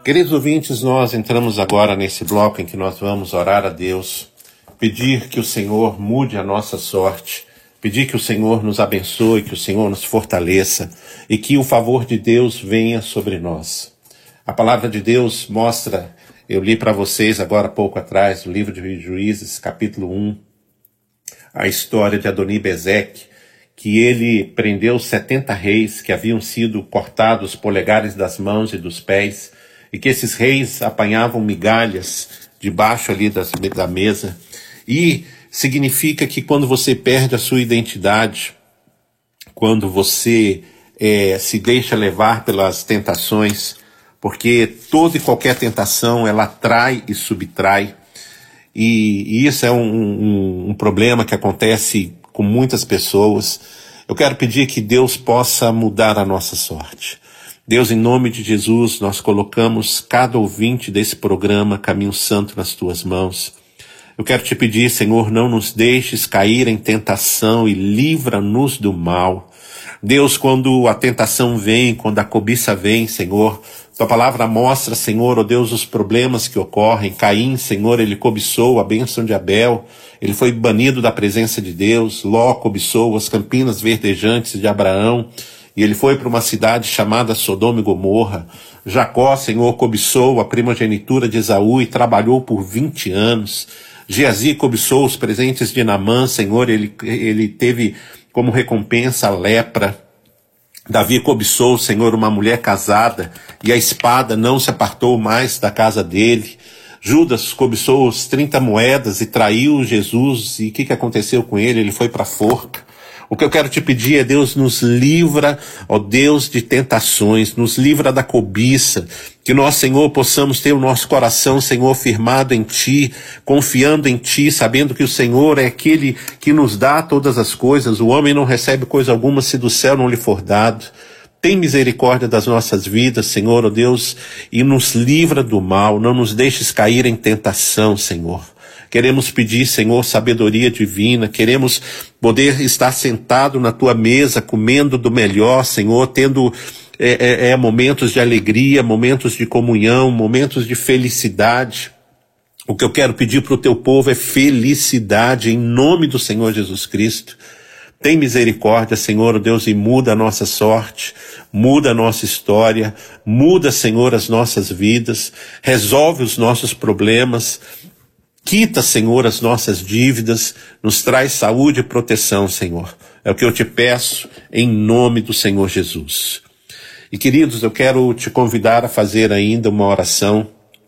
Queridos ouvintes, nós entramos agora nesse bloco em que nós vamos orar a Deus, pedir que o Senhor mude a nossa sorte, pedir que o Senhor nos abençoe, que o Senhor nos fortaleça e que o favor de Deus venha sobre nós. A palavra de Deus mostra, eu li para vocês agora há pouco atrás, no livro de Juízes, capítulo 1, a história de Adoni-Bezeque, que ele prendeu 70 reis que haviam sido cortados os polegares das mãos e dos pés, e que esses reis apanhavam migalhas debaixo ali da mesa. E significa que quando você perde a sua identidade, quando você se deixa levar pelas tentações, porque toda e qualquer tentação, ela atrai e subtrai, e isso é um problema que acontece com muitas pessoas. Eu quero pedir que Deus possa mudar a nossa sorte. Deus, em nome de Jesus, nós colocamos cada ouvinte desse programa Caminho Santo nas tuas mãos. Eu quero te pedir, Senhor, não nos deixes cair em tentação e livra-nos do mal. Deus, quando a tentação vem, quando a cobiça vem, Senhor, tua palavra mostra, Senhor, ó Deus, os problemas que ocorrem. Caim, Senhor, ele cobiçou a bênção de Abel, ele foi banido da presença de Deus. Ló cobiçou as campinas verdejantes de Abraão, e ele foi para uma cidade chamada Sodoma e Gomorra. Jacó, Senhor, cobiçou a primogenitura de Esaú e trabalhou por 20 anos. Geazi cobiçou os presentes de Naamã, Senhor, ele teve como recompensa a lepra. Davi cobiçou, Senhor, uma mulher casada, e a espada não se apartou mais da casa dele. Judas cobiçou os 30 moedas e traiu Jesus, e o que aconteceu com ele? Ele foi para a forca. O que eu quero te pedir é, Deus, nos livra, ó Deus, de tentações, nos livra da cobiça, que nós, Senhor, possamos ter o nosso coração, Senhor, firmado em Ti, confiando em Ti, sabendo que o Senhor é aquele que nos dá todas as coisas. O homem não recebe coisa alguma se do céu não lhe for dado. Tem misericórdia das nossas vidas, Senhor, ó Deus, e nos livra do mal, não nos deixes cair em tentação, Senhor. Queremos pedir, Senhor, sabedoria divina, queremos poder estar sentado na Tua mesa, comendo do melhor, Senhor, tendo momentos de alegria, momentos de comunhão, momentos de felicidade. O que eu quero pedir para o Teu povo é felicidade, em nome do Senhor Jesus Cristo. Tem misericórdia, Senhor, Deus, e muda a nossa sorte, muda a nossa história, muda, Senhor, as nossas vidas, resolve os nossos problemas. Quita, Senhor, as nossas dívidas, nos traz saúde e proteção, Senhor. É o que eu te peço em nome do Senhor Jesus. E, queridos, eu quero te convidar a fazer ainda uma oração.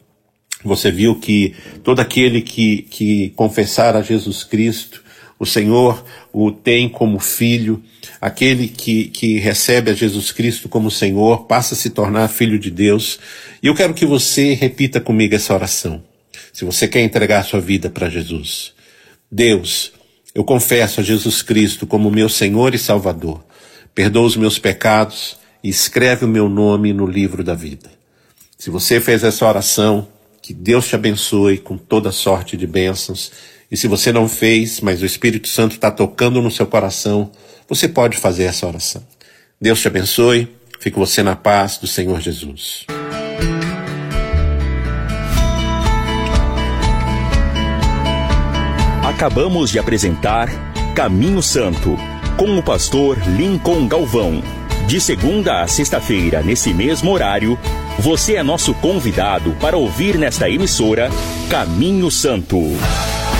Você viu que todo aquele que confessar a Jesus Cristo, o Senhor o tem como filho. Aquele que recebe a Jesus Cristo como Senhor passa a se tornar filho de Deus. E eu quero que você repita comigo essa oração. Se você quer entregar sua vida para Jesus. Deus, eu confesso a Jesus Cristo como meu Senhor e Salvador. Perdoa os meus pecados e escreve o meu nome no livro da vida. Se você fez essa oração, que Deus te abençoe com toda sorte de bênçãos. E se você não fez, mas o Espírito Santo está tocando no seu coração, você pode fazer essa oração. Deus te abençoe. Fique você na paz do Senhor Jesus. Acabamos de apresentar Caminho Santo, com o pastor Lincoln Galvão. De segunda a sexta-feira, nesse mesmo horário, você é nosso convidado para ouvir nesta emissora Caminho Santo.